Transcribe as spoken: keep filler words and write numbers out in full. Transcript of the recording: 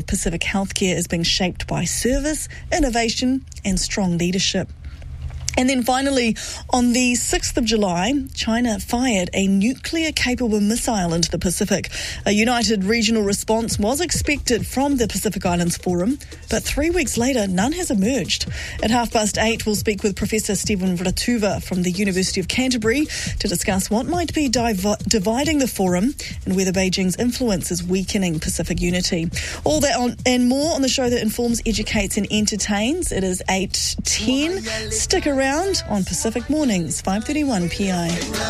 Pacific healthcare is being shaped by service, innovation and strong leadership. And then finally, on the sixth of July, China fired a nuclear-capable missile into the Pacific. A united regional response was expected from the Pacific Islands Forum, but three weeks later, none has emerged. At half past eight, we'll speak with Professor Stephen Vratuva from the University of Canterbury to discuss what might be div- dividing the forum and whether Beijing's influence is weakening Pacific unity. All that on, and more on the show that informs, educates and entertains. It is eight ten. Stick around on Pacific Mornings, five thirty-one P I.